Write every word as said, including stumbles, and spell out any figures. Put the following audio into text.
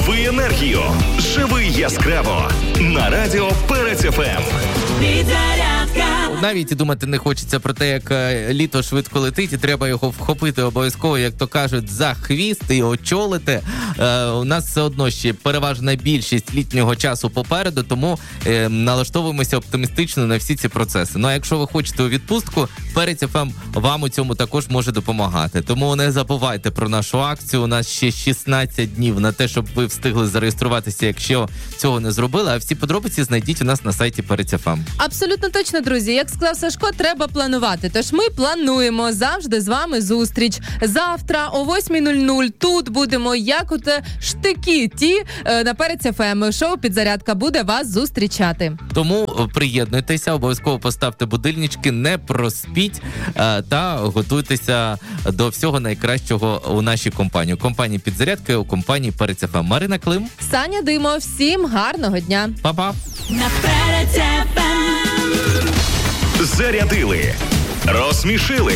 Лови енергію, живи яскраво на радіо Перець еф ем. Підзарядка. Навіть і думати не хочеться про те, як літо швидко летить, і треба його вхопити обов'язково, як то кажуть, за хвіст і очолити. Е, у нас все одно ще переважна більшість літнього часу попереду, тому е, налаштовуємося оптимістично на всі ці процеси. Ну а якщо ви хочете у відпустку, Перець еф ем вам у цьому також може допомагати. Тому не забувайте про нашу акцію. У нас ще шістнадцять днів на те, щоб ви встигли зареєструватися, якщо цього не зробили. А всі подробиці знайдіть у нас на сайті Перець еф ем. Абсолютно точно, друзі. Як сказав Сашко, треба планувати. Тож ми плануємо завжди з вами зустріч. Завтра о восьмій нуль нуль тут будемо, як от штики ті на Перець еф ем. Шоу «Підзарядка» буде вас зустрічати. Тому приєднуйтеся, обов'язково поставте будильнички, не проспіть та готуйтеся до всього найкращого у нашій компанії. У компанії «Підзарядка», у компанії Перець еф ем. Марина Клим. Саня Димо. Всім гарного дня. Па-па. На Перець еф ем. Зарядили, розсмішили,